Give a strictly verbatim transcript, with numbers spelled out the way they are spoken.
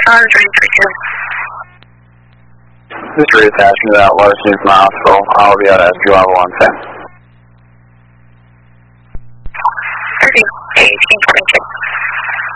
Tucson, three three two. Just reattaching to that large news from the hospital. I'll be out at two level one ten. thirty, eighteen twenty-two.